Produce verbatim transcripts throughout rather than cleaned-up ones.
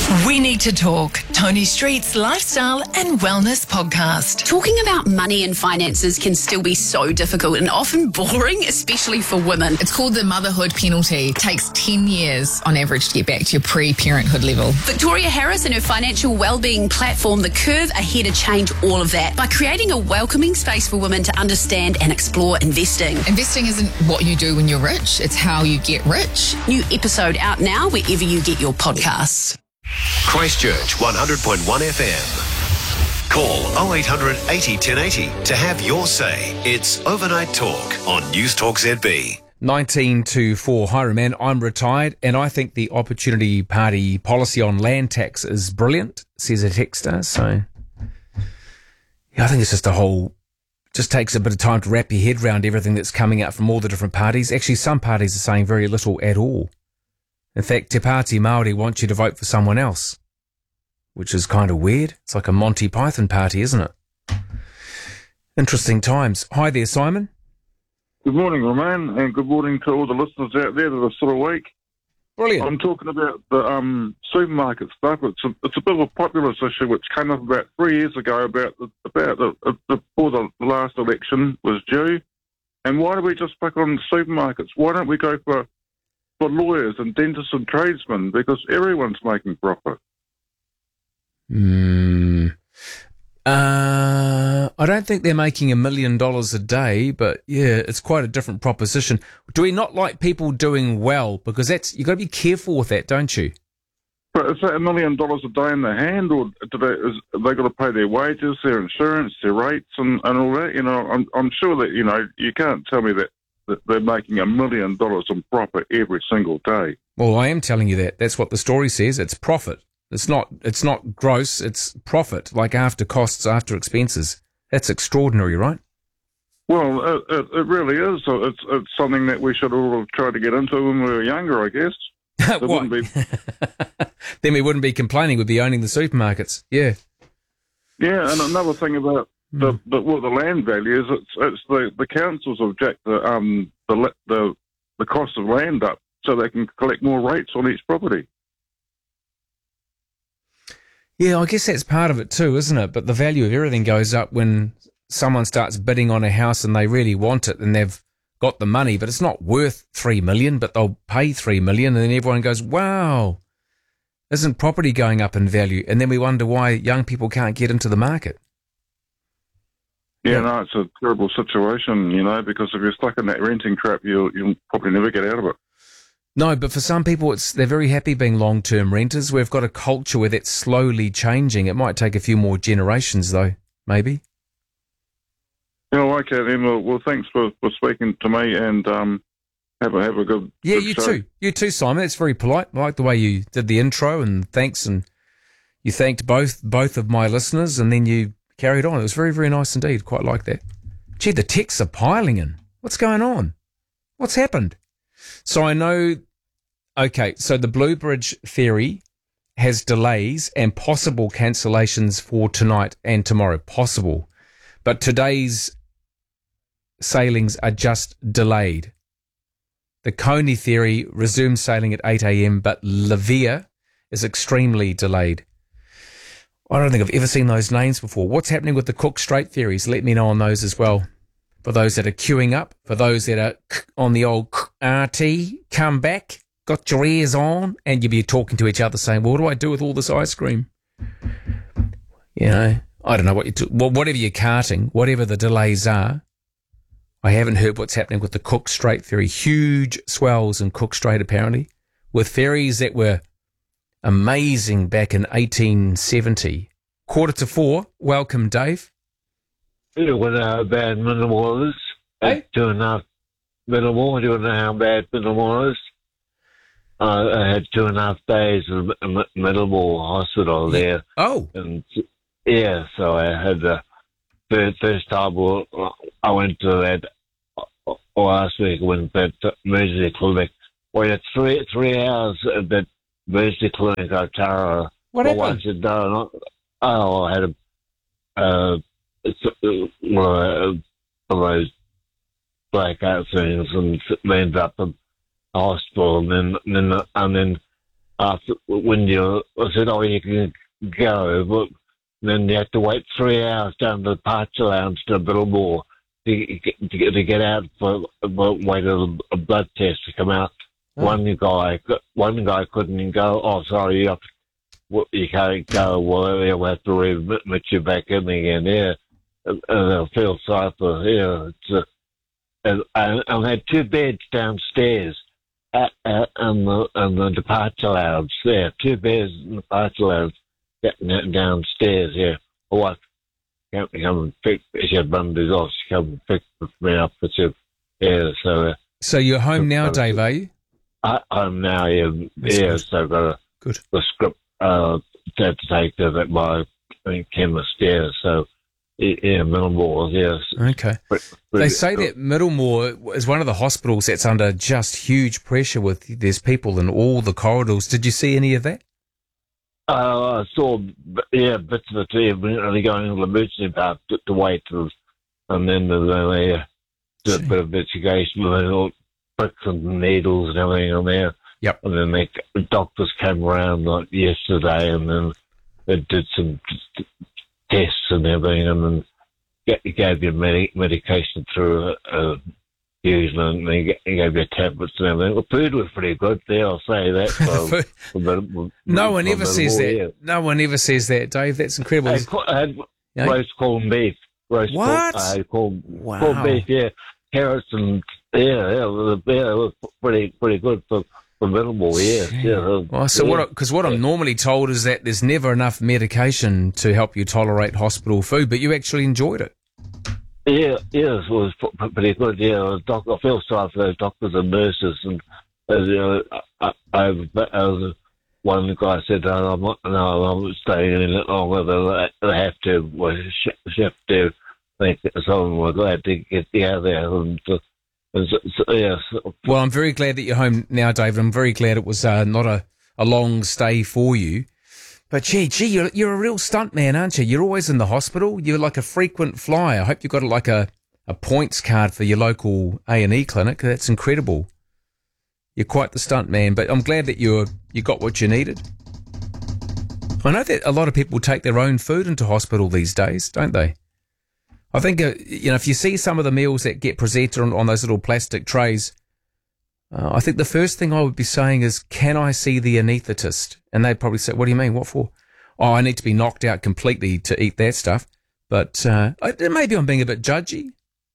We Need to Talk, Tony Street's lifestyle and wellness podcast. Talking about money and finances can still be so difficult and often boring, especially for women. It's called the motherhood penalty. It takes ten years on average to get back to your pre-parenthood level. Victoria Harris and her financial wellbeing platform, The Curve, are here to change all of that by creating a welcoming space for women to understand and explore investing. Investing isn't what you do when you're rich, it's how you get rich. New episode out now wherever you get your podcasts. Christchurch one hundred point one F M. Call oh eight hundred eighty ten eighty to have your say. It's Overnight Talk on News Talk Z B. nineteen to four. Hi, Roman. I'm retired and I think the Opportunity Party policy on land tax is brilliant, says a texter. So, yeah, I think it's just a whole, just takes a bit of time to wrap your head around everything that's coming out from all the different parties. Actually, some parties are saying very little at all. In fact, Te Pāti Māori want you to vote for someone else, which is kind of weird. It's like a Monty Python party, isn't it? Interesting times. Hi there, Simon. Good morning, Romain, and good morning to all the listeners out there that are sort of awake. Brilliant. I'm talking about the um, supermarket stuff. It's a, it's a bit of a populist issue which came up about three years ago about the, about the, the, before the last election was due. And why do we just pick on supermarkets? Why don't we go for for lawyers and dentists and tradesmen, because everyone's making profit? Hmm. Uh, I don't think they're making a million dollars a day, but yeah, it's quite a different proposition. Do we not like people doing well? Because that's, you've got to be careful with that, don't you? But is that a million dollars a day in their hand, or do they, is, have they got to pay their wages, their insurance, their rates, and, and all that? You know, I'm, I'm sure that, you know, you can't tell me that that they're making a million dollars in profit every single day. Well, I am telling you that. That's what the story says. It's profit. It's not, it's not gross. It's profit, like after costs, after expenses. That's extraordinary, right? Well, it, it, it really is. So it's, it's something that we should all have tried to get into when we were younger, I guess. What? Be... Then we wouldn't be complaining. We'd be owning the supermarkets. Yeah. Yeah, and another thing about The, the well, the land values, it's it's the, the councils have jacked the um the the the cost of land up so they can collect more rates on each property. Yeah, I guess that's part of it too, isn't it? But the value of everything goes up when someone starts bidding on a house and they really want it and they've got the money, but it's not worth three million, but they'll pay three million, and then everyone goes, "Wow, isn't property going up in value?" And then we wonder why young people can't get into the market. Yeah, no, it's a terrible situation, you know, because if you're stuck in that renting trap, you'll, you'll probably never get out of it. No, but for some people, it's they're very happy being long-term renters. We've got a culture where that's slowly changing. It might take a few more generations, though, maybe. Yeah, well, okay, then. Well, well thanks for, for speaking to me, and um, have a have a good Yeah, good you show. too. You too, Simon. It's very polite. I like the way you did the intro, and thanks, and you thanked both both of my listeners, and then you carried on. It was very, very nice indeed. Quite like that. Gee, the texts are piling in. What's going on? What's happened? So I know, okay, so the Blue Bridge ferry has delays and possible cancellations for tonight and tomorrow. Possible. But today's sailings are just delayed. The Coney ferry resumes sailing at eight a.m., but Levia is extremely delayed. I don't think I've ever seen those names before. What's happening with the Cook Strait ferries? Let me know on those as well. For those that are queuing up, for those that are on the old R T, come back, got your ears on, and you'll be talking to each other saying, well, what do I do with all this ice cream? You know, I don't know what you do. Well, whatever you're carting, whatever the delays are, I haven't heard what's happening with the Cook Strait ferry. Huge swells in Cook Strait, apparently, with ferries that were amazing back in eighteen seventy. Quarter to four. Welcome, Dave. You know what how bad Minnamore is? Hey? Two and a half Minnamore. Do you know how bad Minnamore is? Uh, I had two and a half days in Minnamore Hospital there. Oh. And yeah, so I had the first, first time I went to that last week. I went to that emergency clinic. We had three three hours at that emergency clinic at Tara. What well, happened? Once it done, oh, I had a uh, it's, uh, one of those blackout things, and ended up in the hospital, and then, and then, and then after when you I said, oh, you can go, but then you have to wait three hours down the departure lounge to Middlemore to get, to get, to get out for, for wait a, a blood test to come out. Oh. One guy, one guy couldn't even go. Oh, sorry, you, have to, you can't go. Well, they'll have to readmit you back in again. Yeah, and, and they'll feel sorry for yeah. It's a, and, and I had two beds downstairs at, at in the in the departure lounge. There, two beds in the departure lounge downstairs. Yeah, my wife came to come and pick. She had Mondays off. She come and pick me up. But she, yeah, so. Uh, so you're home now, Dave, are you? I, I'm now, yeah, That's yeah. Good. So I've got a, good. the script uh, to take to that my chemist. Yeah, so. Yeah, Middlemore, yes. Okay. But, but they say that Middlemore is one of the hospitals that's under just huge pressure with there's people in all the corridors. Did you see any of that? Uh, I saw, yeah, bits of it. Yeah, only going to the emergency part to, to wait, to, and then they uh, did a bit of investigation with all bricks and needles and everything on there. Yep. And then they, the doctors came around like yesterday, and then they did some tests and everything, and then get, gave you medic, medication through a, a fusion, and they gave you tablets and everything. The food was pretty good there, I'll say that. So, but, no one ever says that. Yeah. No one ever says that, Dave. That's incredible. I, had, I had yeah. roast corned beef. Roast what? Corn, uh, corned, wow. corned beef, yeah. Carrots and, yeah, yeah, it was, yeah, it was pretty, pretty good for for Middlemore, yeah. yeah. Well, so yeah. what? Because what I'm normally told is that there's never enough medication to help you tolerate hospital food, but you actually enjoyed it. Yeah, yeah, it was pretty good. Yeah, doc, I feel sorry for those doctors and nurses, and uh, you know, I, I, I was one guy said, "No, I'm not. No, I'm staying any longer. They, they have to. Well, chef to think someone was glad to get out of there." And, uh, So, so, yeah, so. Well, I'm very glad that you're home now, David. I'm very glad it was uh, not a, a long stay for you. But, gee, gee, you're, you're a real stunt man, aren't you? You're always in the hospital. You're like a frequent flyer. I hope you've got like a, a points card for your local A and E clinic. That's incredible. You're quite the stunt man, but I'm glad that you're, you got what you needed. I know that a lot of people take their own food into hospital these days, don't they? I think, uh, you know, if you see some of the meals that get presented on, on those little plastic trays, uh, I think the first thing I would be saying is, can I see the anaesthetist? And they'd probably say, what do you mean? What for? Oh, I need to be knocked out completely to eat that stuff. But uh, I, maybe I'm being a bit judgy.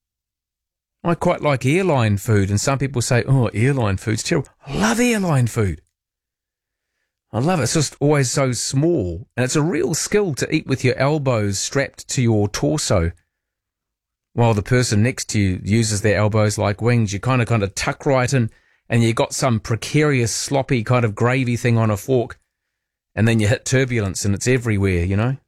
I quite like airline food, and some people say, oh, airline food's terrible. I love airline food. I love it. It's just always so small. And it's a real skill to eat with your elbows strapped to your torso, while the person next to you uses their elbows like wings. You kind of kind of tuck right in, and you got some precarious, sloppy kind of gravy thing on a fork, and then you hit turbulence and it's everywhere, you know?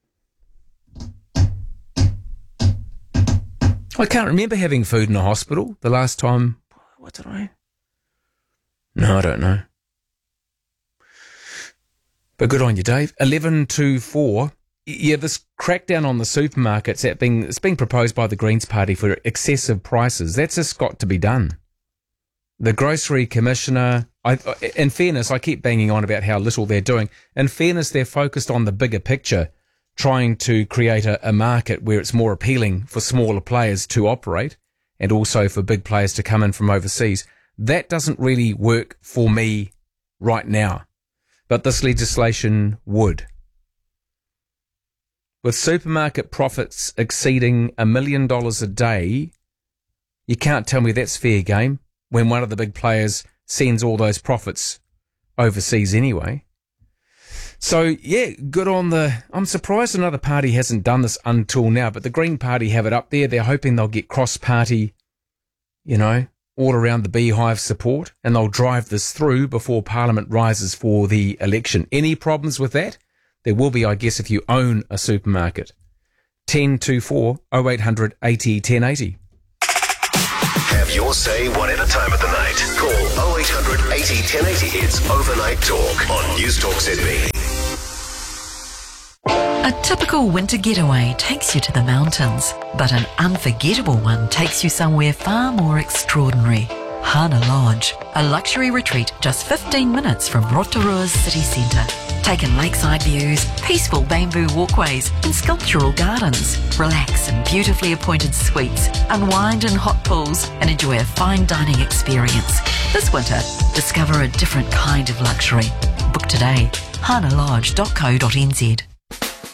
I can't remember having food in a hospital the last time. What did I? No, I don't know. But good on you, Dave. eleven two four. Yeah, this crackdown on the supermarkets that being it's being proposed by the Greens Party for excessive prices. That's just got to be done. The grocery commissioner, I, in fairness, I keep banging on about how little they're doing. In fairness, they're focused on the bigger picture, trying to create a, a market where it's more appealing for smaller players to operate and also for big players to come in from overseas. That doesn't really work for me right now, but this legislation would. With supermarket profits exceeding a million dollars a day, you can't tell me that's fair game when one of the big players sends all those profits overseas anyway. So, yeah, good on the... I'm surprised another party hasn't done this until now, but the Green Party have it up there. They're hoping they'll get cross-party, you know, all around the beehive support, and they'll drive this through before Parliament rises for the election. Any problems with that? There will be, I guess, if you own a supermarket. ten two four oh eight hundred eighty ten eighty. Have your say whatever time of the night. Call oh eight hundred eighty ten eighty. It's Overnight Talk on News Talk Z B. A typical winter getaway takes you to the mountains, but an unforgettable one takes you somewhere far more extraordinary. Hana Lodge, a luxury retreat just fifteen minutes from Rotorua's city centre. Take in lakeside views, peaceful bamboo walkways and sculptural gardens. Relax in beautifully appointed suites, unwind in hot pools and enjoy a fine dining experience. This winter, discover a different kind of luxury. Book today, hana lodge dot co dot n z.